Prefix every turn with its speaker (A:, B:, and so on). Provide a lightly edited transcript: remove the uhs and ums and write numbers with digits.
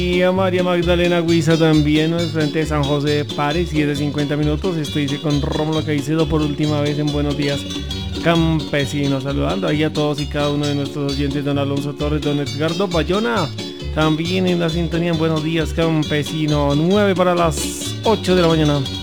A: Y a María Magdalena Guisa también, ¿no? Es frente de San José de Pares, 7:50 minutos. Esto dice con Rómulo Caicedo por última vez en Buenos Días Campesinos. Saludando ahí a todos y cada uno de nuestros oyentes, don Alonso Torres, don Edgardo Bayona. También en la sintonía en Buenos Días Campesino, 9 para las 8 de la mañana.